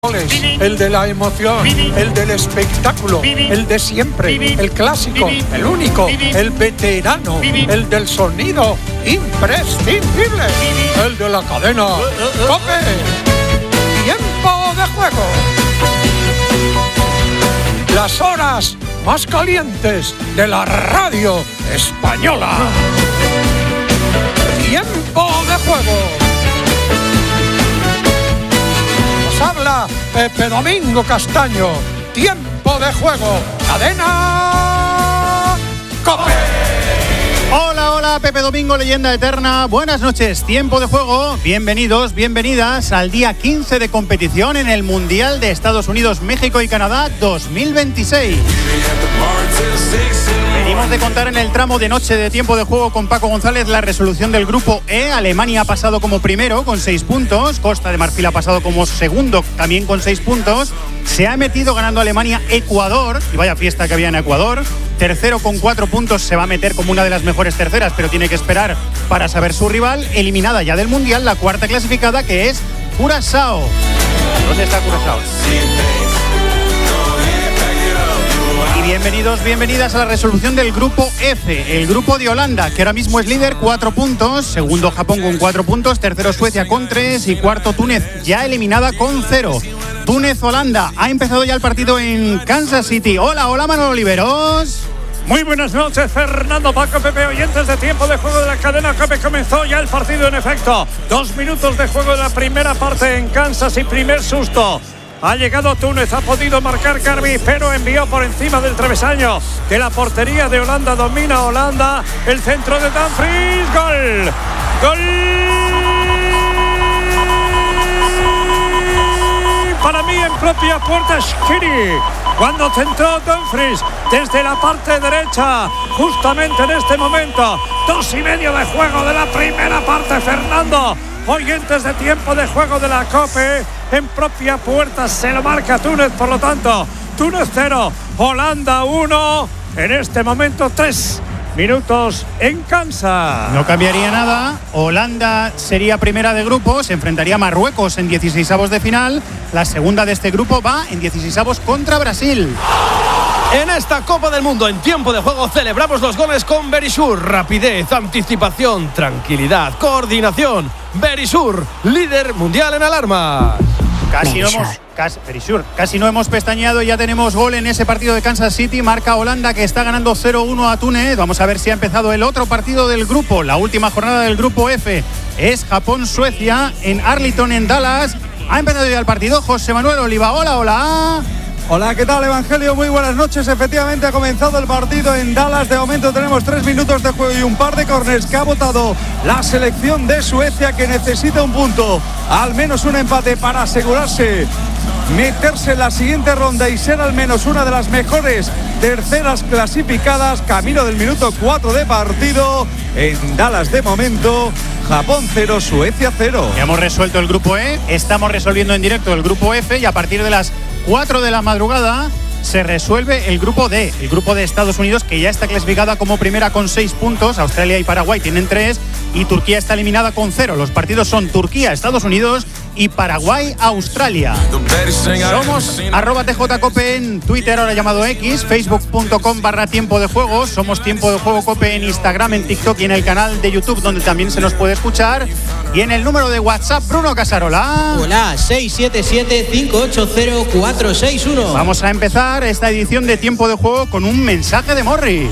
goles, el de la emoción, el del espectáculo, el de siempre, el clásico, el único, el veterano, el del sonido imprescindible, el de la cadena COPE. Tiempo de juego. Las horas más calientes de la radio española. Tiempo de juego. Nos habla Pepe Domingo Castaño. Tiempo de juego. Cadena COPE. Hola, Pepe Domingo, leyenda eterna. Buenas noches, tiempo de juego. Bienvenidos, bienvenidas al día 15 de competición en el Mundial de Estados Unidos, México y Canadá 2026. Venimos de contar en el tramo de noche de tiempo de juego con Paco González la resolución del grupo E. Alemania ha pasado como primero con 6 puntos. Costa de Marfil ha pasado como segundo también con 6 puntos. Se ha metido ganando Alemania Ecuador, y vaya fiesta que había en Ecuador. Tercero con 4 puntos, se va a meter como una de las mejores terceras, pero tiene que esperar para saber su rival. Eliminada ya del Mundial, la cuarta clasificada, que es Curazao. ¿Dónde está Curazao? Y bienvenidos, bienvenidas a la resolución del grupo F, el grupo de Holanda, que ahora mismo es líder, 4 puntos. Segundo Japón con 4 puntos, tercero Suecia con 3 y cuarto Túnez, ya eliminada con 0. Túnez-Holanda, ha empezado ya el partido en Kansas City. Hola, Manolo Oliveros. Muy buenas noches, Fernando, Paco, Pepe, oyentes de tiempo de juego de la cadena COPE. Comenzó ya el partido en efecto. 2 minutos de juego de la primera parte en Kansas y primer susto. Ha llegado Túnez, ha podido marcar Carbi, pero envió por encima del travesaño de la portería de Holanda. Domina Holanda, el centro de Dumfries, gol. ¡Gol! Para mí en propia puerta Shaqiri, cuando centró Dumfries desde la parte derecha, justamente en este momento. 2:30 de juego de la primera parte, Fernando. Oyentes de tiempo de juego de la COPE, en propia puerta se lo marca Túnez, por lo tanto, Túnez 0, Holanda 1, en este momento 3 minutos en Kansas. No cambiaría nada. Holanda sería primera de grupo, se enfrentaría a Marruecos en 16avos de final. La segunda de este grupo va en 16avos contra Brasil. En esta Copa del Mundo, en tiempo de juego, celebramos los goles con Verisur. Rapidez, anticipación, tranquilidad, coordinación. Verisur, líder mundial en alarma. Casi no hemos pestañeado y ya tenemos gol en ese partido de Kansas City. Marca Holanda, que está ganando 0-1 a Túnez. Vamos a ver si ha empezado el otro partido del grupo. La última jornada del grupo F es Japón-Suecia en Arlington, en Dallas. Ha empezado ya el partido. José Manuel Oliva, hola. Hola, ¿qué tal, Evangelio? Muy buenas noches. Efectivamente ha comenzado el partido en Dallas. De momento tenemos 3 minutos de juego y un par de córners que ha votado la selección de Suecia, que necesita un punto, al menos un empate, para asegurarse meterse en la siguiente ronda y ser al menos una de las mejores terceras clasificadas. Camino del minuto 4 de partido en Dallas. De momento, Japón 0, Suecia 0. Ya hemos resuelto el grupo E, estamos resolviendo en directo el grupo F, y a partir de las 4 de la madrugada se resuelve el grupo D, el grupo de Estados Unidos, que ya está clasificada como primera con 6 puntos. Australia y Paraguay tienen 3 y Turquía está eliminada con 0. Los partidos son Turquía, Estados Unidos y Paraguay, Australia. Somos @TJCope en Twitter, ahora llamado X, facebook.com/tiempo de juego. Somos Tiempo de Juego Cope en Instagram, en TikTok y en el canal de YouTube, donde también se nos puede escuchar. Y en el número de WhatsApp, Bruno Casarola. Hola, 677-580-461. Vamos a empezar esta edición de Tiempo de Juego con un mensaje de Morris.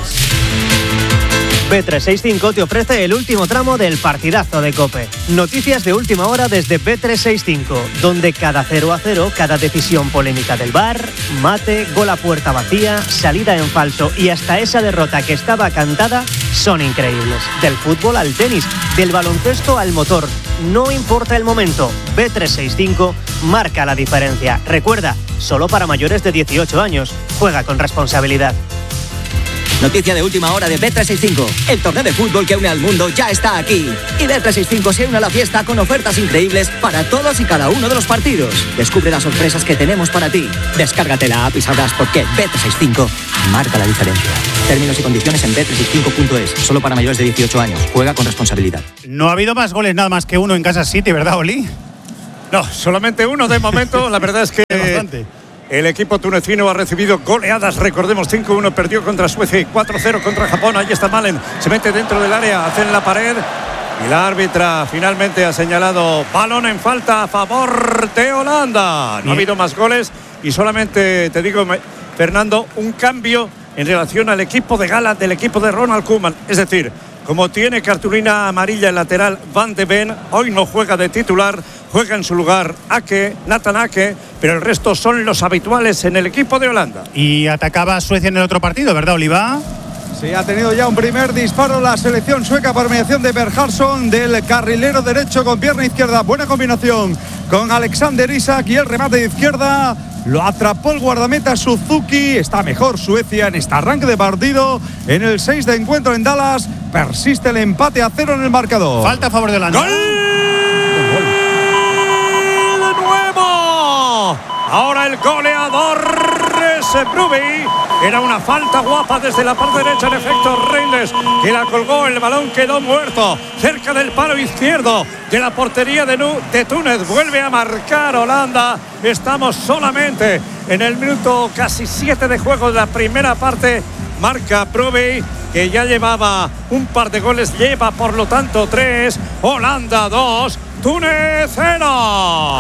Bet365 te ofrece el último tramo del partidazo de COPE. Noticias de última hora desde Bet365, donde cada 0-0, cada decisión polémica del VAR, mate, gol a puerta vacía, salida en falso y hasta esa derrota que estaba cantada son increíbles. Del fútbol al tenis, del baloncesto al motor. No importa el momento, Bet365 marca la diferencia. Recuerda, solo para mayores de 18 años. Juega con responsabilidad. Noticia de última hora de Bet365. El torneo de fútbol que une al mundo ya está aquí. Y Bet365 se une a la fiesta con ofertas increíbles para todos y cada uno de los partidos. Descubre las sorpresas que tenemos para ti. Descárgate la app y sabrás por qué Bet365 marca la diferencia. Términos y condiciones en bet365.es. Solo para mayores de 18 años. Juega con responsabilidad. No ha habido más goles nada más que uno en Kansas City, ¿verdad, Oli? No, solamente uno de momento. La verdad es que el equipo tunecino ha recibido goleadas. Recordemos, 5-1 perdió contra Suecia y 4-0 contra Japón. Ahí está Malen, se mete dentro del área, hace en la pared. Y la árbitra finalmente ha señalado balón en falta a favor de Holanda. No ha habido más goles y solamente, te digo, Fernando, un cambio en relación al equipo de gala del equipo de Ronald Koeman. Es decir, como tiene cartulina amarilla el lateral Van de Ven, hoy no juega de titular, juega en su lugar Nathan Ake, pero el resto son los habituales en el equipo de Holanda. Y atacaba a Suecia en el otro partido, ¿verdad, Oliva? Sí, ha tenido ya un primer disparo la selección sueca por mediación de Berhardsson, del carrilero derecho con pierna izquierda. Buena combinación con Alexander Isak y el remate de izquierda lo atrapó el guardameta Suzuki. Está mejor Suecia en este arranque de partido. En el 6 de encuentro en Dallas persiste el empate a 0 en el marcador. Falta a favor de Holanda. ¡Gol! ¡De nuevo! Ahora el goleador es Brubey. Era una falta guapa desde la parte derecha, en efecto, Reinders, que la colgó, el balón quedó muerto cerca del palo izquierdo de la portería de Túnez. Vuelve a marcar Holanda. Estamos solamente en el minuto casi 7 de juego de la primera parte. Marca Brubey, que ya llevaba un par de goles, lleva por lo tanto 3. Holanda 2, Túnez 0.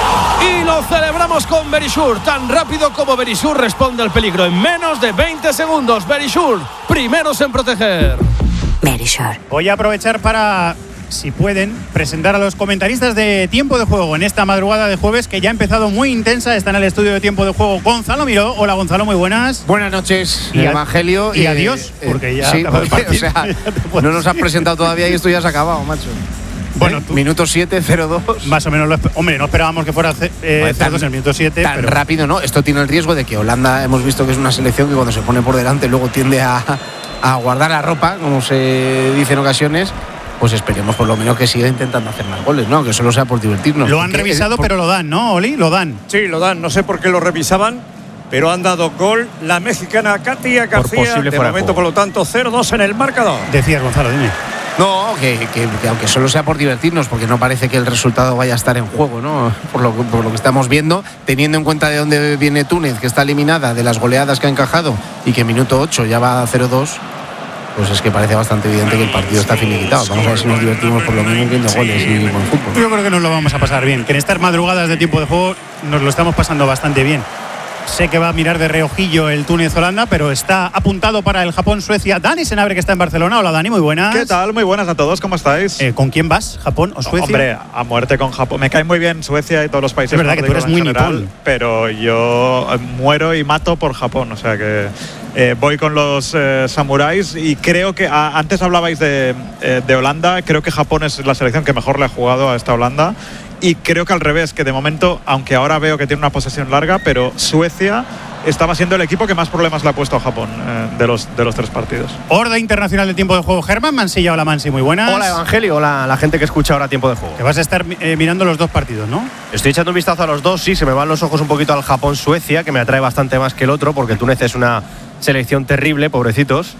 Y lo celebramos con Berishour. Tan rápido como Berishour responde al peligro en menos de 20 segundos. Berishour, primeros en proteger. Berishour. Voy a aprovechar para, si pueden, presentar a los comentaristas de Tiempo de Juego en esta madrugada de jueves, que ya ha empezado muy intensa. Está en el estudio de Tiempo de Juego Gonzalo Miró. Hola, Gonzalo, muy buenas. Buenas noches, y Evangelio. Y adiós, porque ya sí, acaba el partido. O sea, no nos has presentado todavía y esto ya se ha acabado, macho. Bueno, minuto 7, 0-2. Más o menos. Hombre, no esperábamos que fuera 0-2 en el minuto 7. Tan pero rápido, ¿no? Esto tiene el riesgo de que Holanda, hemos visto que es una selección que cuando se pone por delante luego tiende a guardar la ropa, como se dice en ocasiones. Pues esperemos por lo menos que siga intentando hacer más goles, ¿no? Que solo sea por divertirnos. Lo han revisado, pero lo dan, ¿no, Oli? Lo dan. Sí, lo dan. No sé por qué lo revisaban, pero han dado gol la mexicana Katia García. De momento, por lo tanto, 0-2 en el marcador. Decías, Gonzalo, dime. No, que aunque solo sea por divertirnos, porque no parece que el resultado vaya a estar en juego, ¿no? Por lo que estamos viendo, teniendo en cuenta de dónde viene Túnez, que está eliminada, de las goleadas que ha encajado y que en minuto 8 ya va a 0-2, pues es que parece bastante evidente que el partido está finiquitado. Vamos a ver si nos divertimos por lo menos viendo goles y buen fútbol. Yo creo que nos lo vamos a pasar bien, que en estas madrugadas de Tiempo de Juego nos lo estamos pasando bastante bien. Sé que va a mirar de reojillo el Túnez-Holanda, pero está apuntado para el Japón-Suecia. Dani Senabre, que está en Barcelona. Hola, Dani, muy buenas. ¿Qué tal? Muy buenas a todos, ¿cómo estáis? ¿Con quién vas? ¿Japón o Suecia? Hombre, a muerte con Japón. Me cae muy bien Suecia y todos los países. Es verdad que tú eres muy nipón. Pero yo muero y mato por Japón, o sea que voy con los samuráis y creo que antes hablabais de Holanda. Creo que Japón es la selección que mejor le ha jugado a esta Holanda. Y creo que al revés, que de momento, aunque ahora veo que tiene una posesión larga, pero Suecia estaba siendo el equipo que más problemas le ha puesto a Japón de los 3 partidos. Horda Internacional de Tiempo de Juego. Germán Mansilla, hola Mansi, muy buenas. Hola Evangelio, hola a la gente que escucha ahora Tiempo de Juego. Que vas a estar mirando los 2 partidos, ¿no? Estoy echando un vistazo a los 2, sí, se me van los ojos un poquito al Japón-Suecia, que me atrae bastante más que el otro, porque el Túnez es una selección terrible, pobrecitos.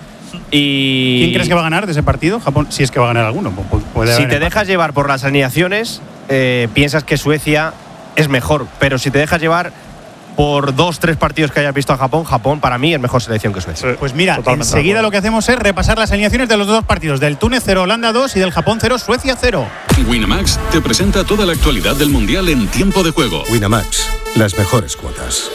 Y ¿quién crees que va a ganar de ese partido? Japón, si es que va a ganar alguno. Si te dejas llevar por las alineaciones, piensas que Suecia es mejor, pero si te dejas llevar por 2-3 partidos que hayas visto a Japón, Japón para mí es mejor selección que Suecia. Sí, pues mira, enseguida lo que hacemos es repasar las alineaciones de los 2 partidos, del Túnez 0, Holanda 2 y del Japón 0, Suecia 0. Winamax te presenta toda la actualidad del Mundial en Tiempo de Juego. Winamax, las mejores cuotas.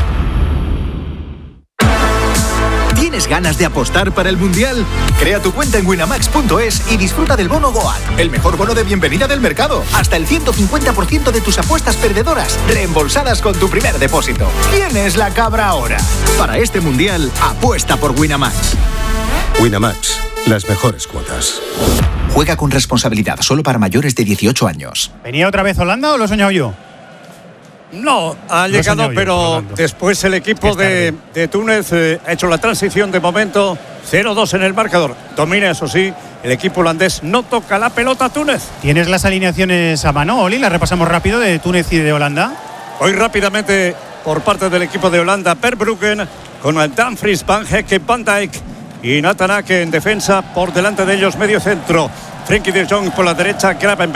¿Tienes ganas de apostar para el Mundial? Crea tu cuenta en winamax.es y disfruta del bono GOAT, el mejor bono de bienvenida del mercado. Hasta el 150% de tus apuestas perdedoras, reembolsadas con tu primer depósito. ¿Quién es la cabra ahora? Para este Mundial, apuesta por Winamax. Winamax, las mejores cuotas. Juega con responsabilidad, solo para mayores de 18 años. ¿Venía otra vez Holanda o lo he soñado yo? No, ha llegado, pero después el equipo de Túnez ha hecho la transición de momento. 0-2 en el marcador. Domina, eso sí, el equipo holandés. No toca la pelota Túnez. ¿Tienes las alineaciones a mano, Oli? ¿Las repasamos rápido de Túnez y de Holanda? Hoy rápidamente por parte del equipo de Holanda, Verbruggen con Dumfries, Van Hekken, Van Dijk y Nathan Ake en defensa. Por delante de ellos medio centro, Frenkie de Jong por la derecha, Gravenberch,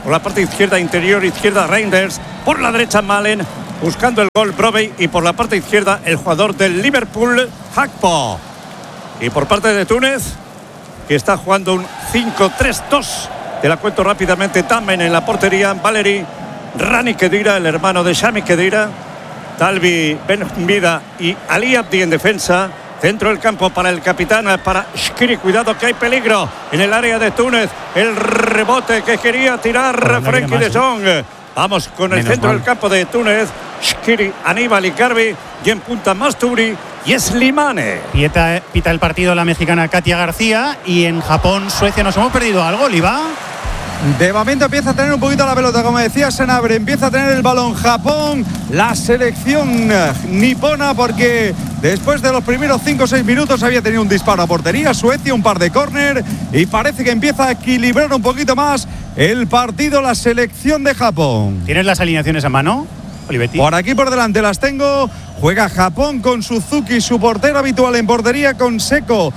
Por la parte izquierda, interior izquierda, Reinders. Por la derecha, Malen. Buscando el gol, Brovey. Y por la parte izquierda, el jugador del Liverpool, Gakpo. Y por parte de Túnez, que está jugando un 5-3-2. Te la cuento rápidamente. Tamen en la portería, Valeri, Rani Khedira, el hermano de Sami Khedira, Talbi Ben-Vida y Ali Abdi en defensa. Centro del campo para el capitán, para Shqiri. Cuidado que hay peligro en el área de Túnez. El rebote que quería tirar Frenkie de Jong. Vamos con el centro del campo de Túnez. Shqiri, Aníbal y Garbi. Y en punta Masturi y Slimane. Pita el partido la mexicana Katia García. Y en Japón, Suecia, ¿nos hemos perdido algo, Oliva? De momento empieza a tener un poquito la pelota, como decía Senabre, empieza a tener el balón Japón, la selección nipona, porque después de los primeros 5 o 6 minutos había tenido un disparo a portería, Suecia, un par de córner, y parece que empieza a equilibrar un poquito más el partido la selección de Japón. ¿Tienes las alineaciones a mano, Olivetti? Por aquí por delante las tengo. Juega Japón con Suzuki, su portero habitual en portería, con Seko,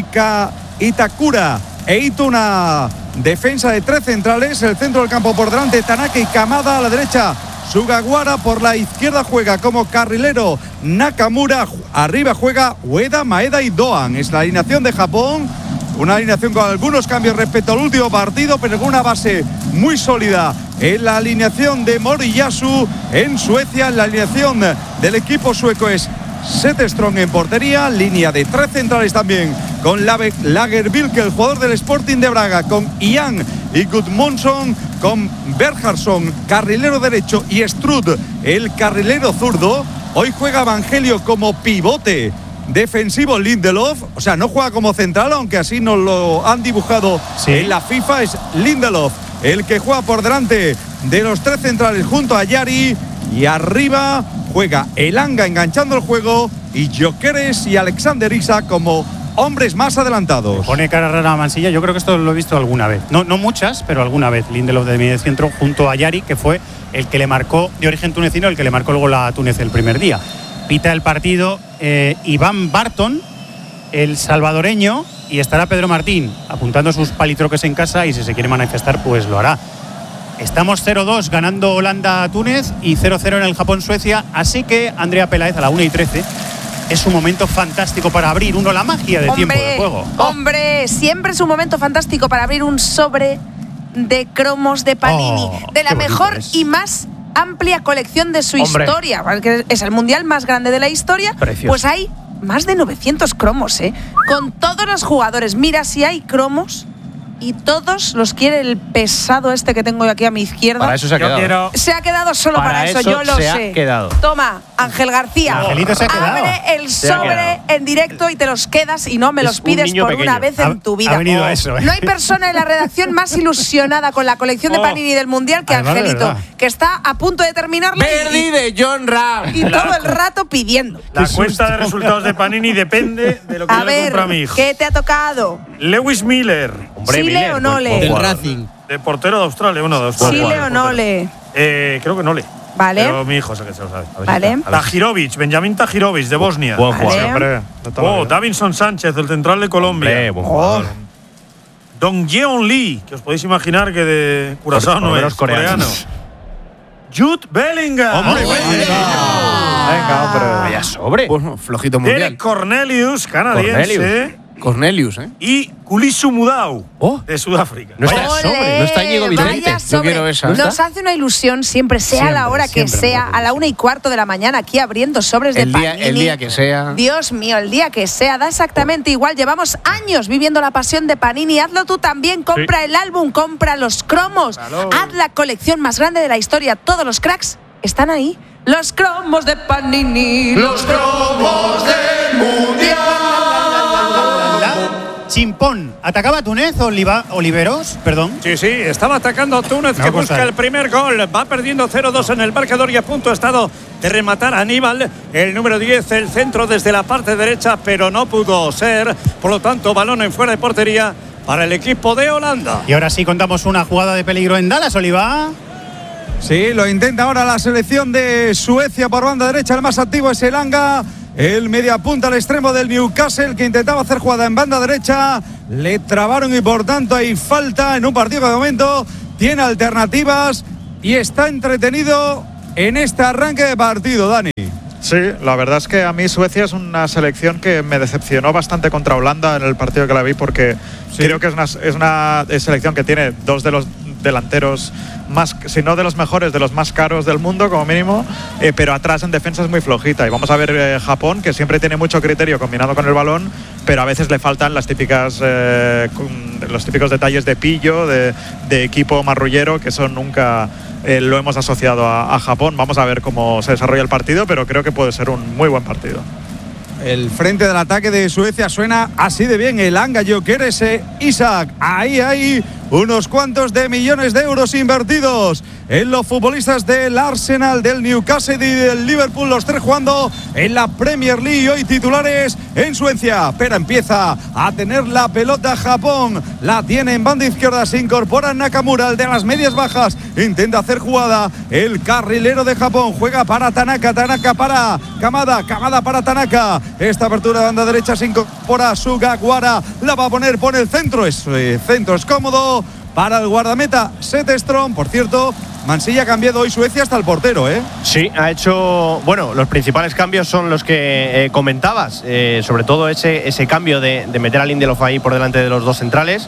Itakura e Ituna. Defensa de 3 centrales, el centro del campo por delante, Tanaka y Kamada. A la derecha, Sugawara. Por la izquierda juega como carrilero Nakamura. Arriba juega Ueda, Maeda y Doan. Es la alineación de Japón. Una alineación con algunos cambios respecto al último partido, pero con una base muy sólida en la alineación de Moriyasu. En Suecia, la alineación del equipo sueco es Zetterström en portería, línea de 3 centrales también, con Lagerbilke, el jugador del Sporting de Braga, con Ian y Gudmundsson, con Bergharsson, carrilero derecho, y Strud, el carrilero zurdo. Hoy juega Evangelio como pivote defensivo. Lindelof, o sea, no juega como central, aunque así nos lo han dibujado en la FIFA. Es Lindelof el que juega por delante de los 3 centrales junto a Yari, y arriba juega Elanga enganchando el juego, y Gyökeres y Alexander Isak como hombres más adelantados. Me pone cara rara a Mansilla. Yo creo que esto lo he visto alguna vez. No muchas, pero alguna vez. Lindelof de medio centro junto a Yari, que fue el que le marcó, de origen tunecino, el que le marcó luego la Túnez el primer día. Pita el partido Iván Barton, el salvadoreño, y estará Pedro Martín apuntando sus palitroques en casa, y si se quiere manifestar, pues lo hará. Estamos 0-2 ganando Holanda a Túnez y 0-0 en el Japón-Suecia. Así que Andrea Peláez a la 1:13 es un momento fantástico para abrir la magia de tiempo de juego. Hombre, siempre es un momento fantástico para abrir un sobre de cromos de Panini, de la mejor y más amplia colección de su historia, porque es el mundial más grande de la historia. Precioso. Pues hay más de 900 cromos, con todos los jugadores. Mira, si hay cromos y todos los quiere el pesado este que tengo yo aquí a mi izquierda. Para eso se ha quedado. Se ha quedado solo para eso, yo lo sé. Toma, Ángel García. Angelito se ha quedado. Abre el sobre en directo y te los quedas y no me los pides por una vez en tu vida. Ha venido eso, No hay persona en la redacción más ilusionada con la colección de Panini del Mundial que Además, Angelito, que está a punto de terminarla. Verdi de John Ram. Y todo el rato pidiendo. La cuenta de resultados de Panini depende de lo que A yo le ver, compro a mi hijo. ¿qué te ha tocado? Lewis Miller. ¿Sí le o no le? Del Racing. De portero de Australia, uno de Australia. ¿Sí le o no le? Creo que no le. Vale. Pero mi hijo es el que se lo sabe. Vale. Tahirovic, Benjamín Tahirovic, de Bosnia. Buen jugador. Vale. Davinson Sánchez, del central de Colombia. Buen jugador. Dong Yeon Lee, que os podéis imaginar que de Curazao no es coreano. Jude Bellingham. ¡Hombre, venga, hombre! Vaya sobre. Bueno, flojito mundial. Derek Cornelius, canadiense. Cornelius, Y Kulisu Mudau, de Sudáfrica. No está sobre, no está Íñigo Vicente. Yo quiero esa. Nos hace una ilusión siempre, sea a la hora que sea, a la 1:15 de la mañana, aquí abriendo sobres de Panini. El día que sea. Dios mío, el día que sea, da exactamente igual. Llevamos años viviendo la pasión de Panini. Hazlo tú también, compra el álbum, compra los cromos. Haz la colección más grande de la historia. Todos los cracks están ahí. Los cromos de Panini. Los cromos del Mundial. Chimpón, ¿atacaba Túnez o Oliveros? Perdón. Sí, estaba atacando a Túnez, que busca el primer gol. Va perdiendo 0-2 en el marcador y a punto ha estado de rematar a Aníbal, el número 10, el centro desde la parte derecha, pero no pudo ser. Por lo tanto, balón en fuera de portería para el equipo de Holanda. Y ahora sí contamos una jugada de peligro en Dallas, Oliva. Sí, lo intenta ahora la selección de Suecia por banda derecha. El más activo es Elanga, el mediapunta al extremo del Newcastle, que intentaba hacer jugada en banda derecha. Le trabaron y por tanto hay falta en un partido que de momento tiene alternativas y está entretenido en este arranque de partido, Dani. Sí, la verdad es que a mí Suecia es una selección que me decepcionó bastante contra Holanda en el partido que la vi, porque creo que es una selección que tiene dos de los delanteros más, si no de los mejores, de los más caros del mundo como mínimo, pero atrás en defensa es muy flojita. Y vamos a ver Japón, que siempre tiene mucho criterio combinado con el balón, pero a veces le faltan los típicos detalles de pillo, de equipo marrullero, que eso nunca lo hemos asociado a Japón. Vamos a ver cómo se desarrolla el partido, pero creo que puede ser un muy buen partido. El frente del ataque de Suecia suena así de bien. Elanga, Gyökeres, Isak. Ahí hay unos cuantos de millones de euros invertidos en los futbolistas del Arsenal, del Newcastle y del Liverpool, los tres jugando en la Premier League, hoy titulares en Suecia. Pero empieza a tener la pelota Japón, la tiene en banda izquierda, se incorpora Nakamura, el de las medias bajas, intenta hacer jugada el carrilero de Japón, juega para Tanaka, Tanaka para Kamada, Kamada para Tanaka, esta apertura de banda derecha se incorpora Sugawara, la va a poner, pone el centro, centro es cómodo para el guardameta Zetterström. Por cierto, Mansilla ha cambiado hoy Suecia hasta el portero, ¿eh? Sí, ha hecho… Bueno, los principales cambios son los que comentabas. Sobre todo ese cambio de meter a Lindelof ahí por delante de los dos centrales.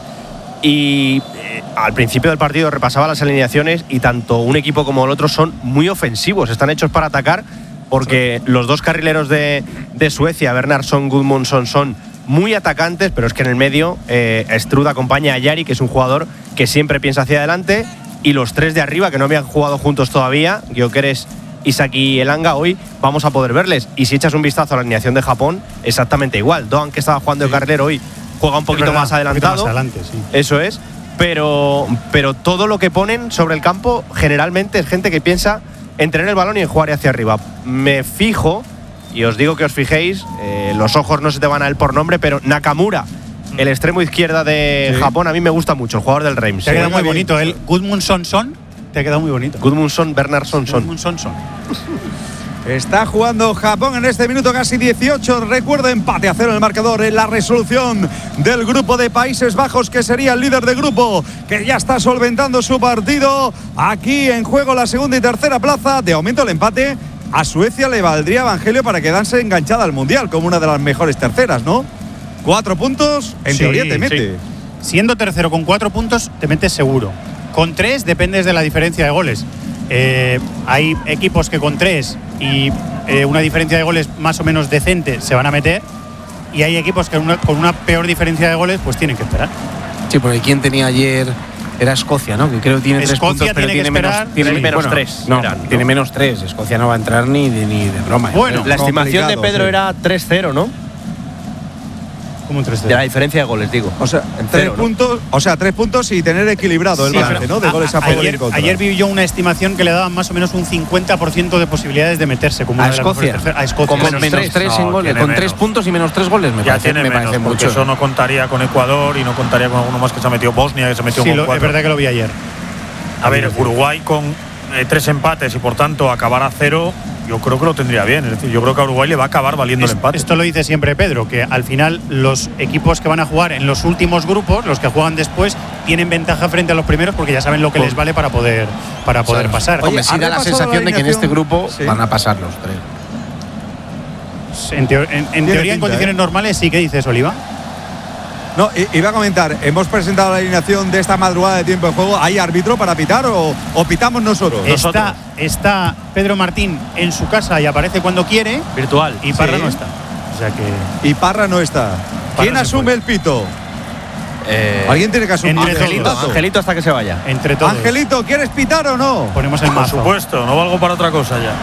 Y al principio del partido repasaba las alineaciones y tanto un equipo como el otro son muy ofensivos. Están hechos para atacar porque los dos carrileros de Suecia, Bernhardsson, Gudmundsson, son muy atacantes, pero es que en el medio Strud acompaña a Jari, que es un jugador que siempre piensa hacia adelante, y los tres de arriba que no habían jugado juntos todavía, Gyökeres, Isak y Elanga, hoy vamos a poder verles. Y si echas un vistazo a la alineación de Japón, exactamente igual. Doan, que estaba jugando de carrilero hoy, juega un poquito más adelantado. Un poquito más adelante, sí. Eso es. Pero todo lo que ponen sobre el campo generalmente es gente que piensa en tener el balón y en jugar hacia arriba. Me fijo, y os digo que os fijéis, los ojos no se te van a él por nombre, pero Nakamura, el extremo izquierda de Japón, a mí me gusta mucho, el jugador del Reims. Te ha quedado muy bonito, el Gudmundsson, te ha quedado muy bonito. Gudmundsson, Bernhardsson. Está jugando Japón en este minuto casi 18. Recuerdo, empate a 0 en el marcador en la resolución del grupo de Países Bajos, que sería el líder de grupo, que ya está solventando su partido. Aquí en juego la segunda y tercera plaza. De momento el empate a Suecia le valdría, Evangelio, para quedarse enganchada al Mundial como una de las mejores terceras, ¿no? 4 puntos, en teoría te mete. Sí. Siendo tercero con 4 puntos, te metes seguro. Con 3 dependes de la diferencia de goles. Hay equipos que con 3 y una diferencia de goles más o menos decente se van a meter, y hay equipos que con una peor diferencia de goles pues tienen que esperar. Sí, porque quien tenía ayer era Escocia, ¿no? Que creo que tiene 3 puntos, pero tiene menos 3. No, tiene menos 3. Escocia no va a entrar ni de broma. Bueno, la estimación de Pedro era 3-0, ¿no? Como un 3-0. De la diferencia de goles, digo. O sea, 3 puntos, ¿no? O sea, 3 puntos y tener equilibrado el balance, ¿no? De goles a favor y en contra. Ayer vi yo una estimación que le daban más o menos un 50% de posibilidades de meterse como a Escocia. A Escocia. Con menos 3 en goles, con 3 puntos y menos 3 goles me parece mucho. Eso no contaría con Ecuador y no contaría con alguno más que se ha metido, Bosnia, que se metió con 4. Es verdad que lo vi ayer. A ver, Uruguay con 3 empates y por tanto acabar a 0, yo creo que lo tendría bien. Es decir, yo creo que a Uruguay le va a acabar valiendo el empate. Esto lo dice siempre Pedro, que al final los equipos que van a jugar en los últimos grupos, los que juegan después, tienen ventaja frente a los primeros porque ya saben lo que les vale para poder pasar. Oye, sí da la sensación de que en este grupo van a pasar los 3. En teoría, en condiciones normales, sí. ¿Qué dices, Oliva? No, iba a comentar, hemos presentado la alineación de esta madrugada de tiempo de juego. ¿Hay árbitro para pitar o pitamos nosotros? Está Pedro Martín en su casa y aparece cuando quiere. Virtual. Y Parra no está. O sea que… Y Parra no está. ¿Quién asume el pito? Alguien tiene que asumir. Angelito hasta que se vaya. Entre todos. Angelito, ¿quieres pitar o no? Ponemos el mazo. Por supuesto, no valgo para otra cosa ya.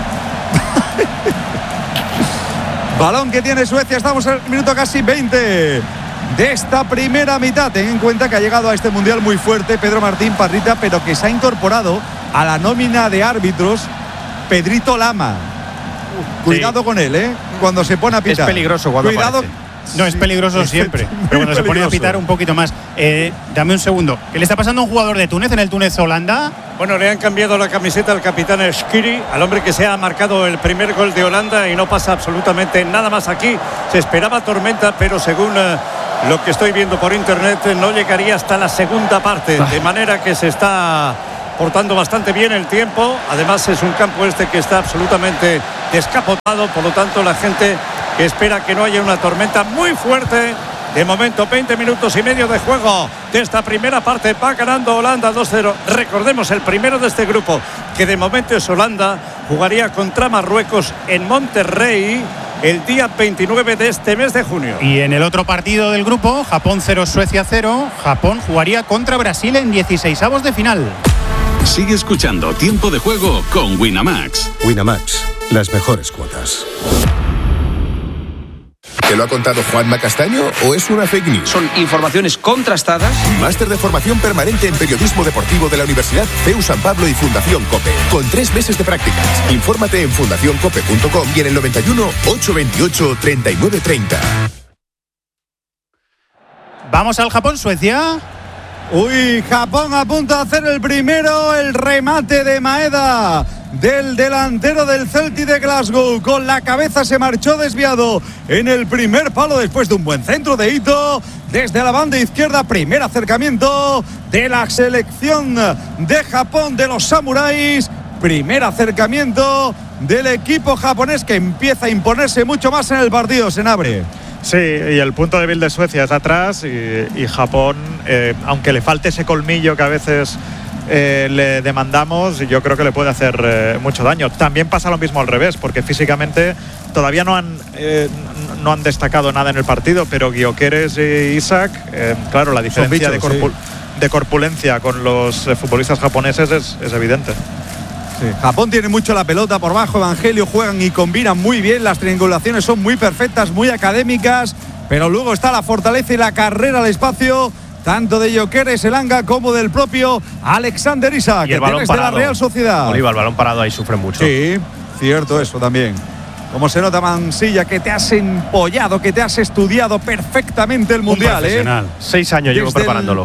Balón que tiene Suecia, estamos en el minuto casi 20 de esta primera mitad. Ten en cuenta que ha llegado a este mundial muy fuerte Pedro Martín, Parrita, pero que se ha incorporado a la nómina de árbitros Pedrito Lama. Cuidado con él, cuando se pone a pitar. Es peligroso cuando Cuidado. No, es peligroso siempre, pero cuando se pone a pitar un poquito más. Dame un segundo. ¿Qué le está pasando a un jugador de Túnez en el Túnez-Holanda? Bueno, le han cambiado la camiseta al capitán Shqiri, al hombre que se ha marcado el primer gol de Holanda, y no pasa absolutamente nada más aquí. Se esperaba tormenta, pero según lo que estoy viendo por internet, no llegaría hasta la segunda parte, de manera que se está portando bastante bien el tiempo. Además es un campo que está absolutamente descapotado, por lo tanto la gente que espera que no haya una tormenta muy fuerte. De momento 20 minutos y medio de juego de esta primera parte, va ganando Holanda 2-0. Recordemos, el primero de este grupo, que de momento es Holanda, jugaría contra Marruecos en Monterrey el día 29 de este mes de junio. Y en el otro partido del grupo, Japón 0, Suecia 0, Japón jugaría contra Brasil en 16avos de final. Sigue escuchando Tiempo de Juego con Winamax. Winamax, las mejores cuotas. ¿Te lo ha contado Juanma Castaño o es una fake news? Son informaciones contrastadas. Máster de formación permanente en periodismo deportivo de la Universidad CEU San Pablo y Fundación COPE. Con 3 meses de prácticas. Infórmate en fundacioncope.com y en el 91 828 3930. Vamos al Japón-Suecia. Uy, Japón a punto de hacer el primero, el remate de Maeda, del delantero del Celtic de Glasgow. Con la cabeza se marchó desviado en el primer palo después de un buen centro de Ito. Desde la banda izquierda, primer acercamiento de la selección de Japón, de los samuráis. Primer acercamiento del equipo japonés que empieza a imponerse mucho más en el partido, Senabre. Sí, y el punto débil de Suecia es atrás y Japón, aunque le falte ese colmillo que a veces le demandamos, yo creo que le puede hacer mucho daño. También pasa lo mismo al revés, porque físicamente todavía no han destacado nada en el partido, pero Gyökeres y Isak, claro, la diferencia de corpulencia con los futbolistas japoneses es evidente. Sí. Japón tiene mucho la pelota por bajo, Evangelio, juegan y combinan muy bien, las triangulaciones son muy perfectas, muy académicas, pero luego está la fortaleza y la carrera al espacio, tanto de Gyökeres Elanga como del propio Alexander Isak, y el balón de la Real Sociedad. Oliva, el balón parado ahí sufre mucho. Sí, cierto eso también. Como se nota, Mansilla, que te has empollado, que te has estudiado perfectamente el Mundial, ¿eh? 6 años llevo preparándolo.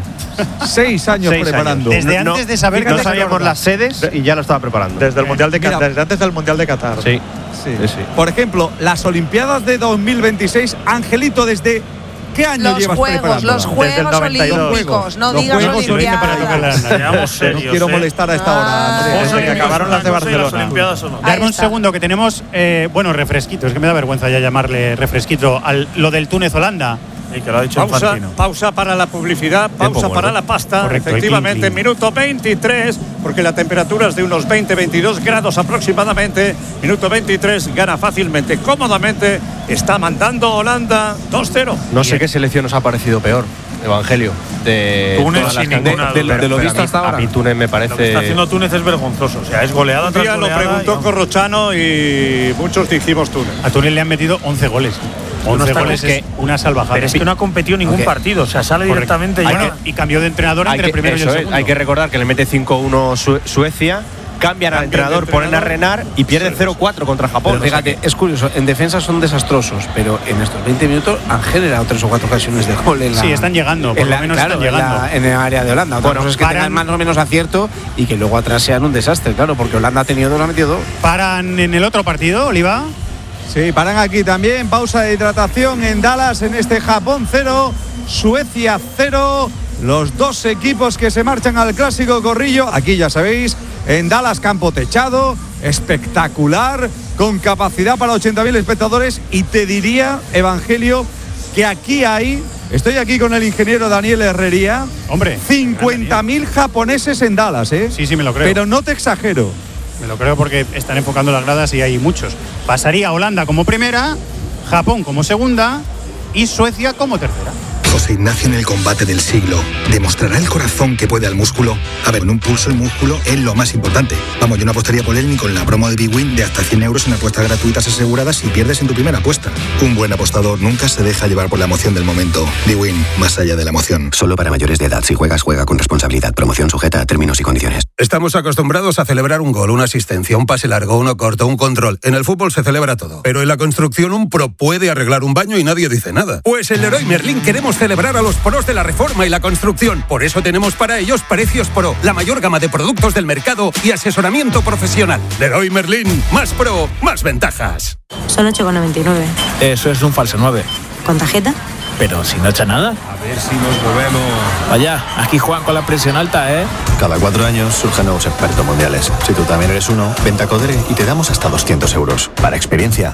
6 años preparando. Desde antes de saber que no sabíamos las sedes y ya lo estaba preparando. Desde el Mundial de Qatar, desde antes del Mundial de Qatar. Sí. Por ejemplo, las Olimpiadas de 2026, Angelito, ¿desde qué año llevas preparando? Los Juegos Olímpicos, no digas Olimpiadas. No quiero molestar a esta hora, Andrés. Desde que acabaron las de Barcelona. Darme un segundo, que tenemos, refresquito. Es que me da vergüenza ya llamarle refresquito lo del Túnez-Holanda. Y que lo ha dicho Infantino. Pausa para la publicidad, pausa para la pasta. Correcto, efectivamente, minuto 23, porque la temperatura es de unos 20-22 grados aproximadamente. Minuto 23, gana fácilmente, cómodamente. Está mandando Holanda 2-0. No sé qué selección nos ha parecido peor, Evangelio. De Túnez sin ninguna duda. De lo visto hasta ahora. A mí Túnez me parece. Lo que está haciendo Túnez es vergonzoso. O sea, es goleada tras goleada. Lo preguntó Corrochano y muchos dijimos Túnez. A Túnez le han metido 11 goles. 11 goles es una salvajada. Pero es que no ha competido ningún partido. O sea, sale directamente y cambió de entrenador entre el primero y el segundo. Hay que recordar que le mete 5-1 Suecia. Cambian al entrenador, ponen a Renard y pierden 0-4 contra Japón. Pero fíjate, es curioso, en defensa son desastrosos, pero en estos 20 minutos han generado 3 o 4 ocasiones de gol. Sí, están llegando, por lo menos están llegando. En el área de Holanda. Otra cosa es que tengan más o menos acierto y que luego atrás sean un desastre, claro, porque Holanda ha tenido 2, ha metido 2. ¿Paran en el otro partido, Oliva? Sí, paran aquí también. Pausa de hidratación en Dallas en este Japón 0, Suecia 0. Los dos equipos que se marchan al clásico Corrillo. Aquí ya sabéis, en Dallas, campo techado, espectacular, con capacidad para 80.000 espectadores. Y te diría, Evangelio, que aquí hay, estoy aquí con el ingeniero Daniel Herrería, 50.000 japoneses en Dallas, ¿eh? Sí, me lo creo. Pero no te exagero. Me lo creo porque están enfocando las gradas y hay muchos. Pasaría Holanda como primera, Japón como segunda y Suecia como tercera. José Ignacio en el combate del siglo. ¿Demostrará el corazón que puede al músculo? A ver, en un pulso el músculo es lo más importante. Vamos, yo no apostaría por él ni con la promo de Big Win de hasta 100 euros en apuestas gratuitas aseguradas si pierdes en tu primera apuesta. Un buen apostador nunca se deja llevar por la emoción del momento. Big Win, más allá de la emoción. Solo para mayores de edad. Si juegas, juega con responsabilidad. Promoción sujeta a términos y condiciones. Estamos acostumbrados a celebrar un gol, una asistencia, un pase largo, uno corto, un control. En el fútbol se celebra todo. Pero en la construcción un pro puede arreglar un baño y nadie dice nada. Pues en Leroy Merlin queremos celebrar a los pros de la reforma y la construcción. Por eso tenemos para ellos Precios Pro, la mayor gama de productos del mercado y asesoramiento profesional. Leroy Merlin, más pro, más ventajas. Son 8,99. Eso es un falso 9. ¿Con tarjeta? Pero si no echa nada. A ver si nos movemos. Vaya, aquí juegan con la presión alta, ¿eh? Cada 4 años surgen nuevos expertos mundiales. Si tú también eres uno, vente a Codere y te damos hasta 200 euros. Para experiencia,